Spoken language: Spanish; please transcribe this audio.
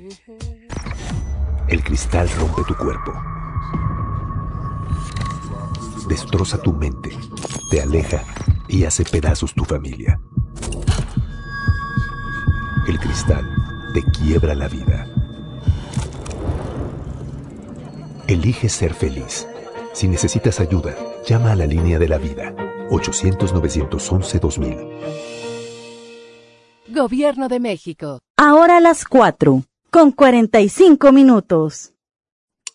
El cristal rompe tu cuerpo, destroza tu mente, te aleja y hace pedazos tu familia. El cristal te quiebra la vida. Elige ser feliz. Si necesitas ayuda, llama a la línea de la vida, 800-911-2000. Gobierno de México. Ahora a las 4:45.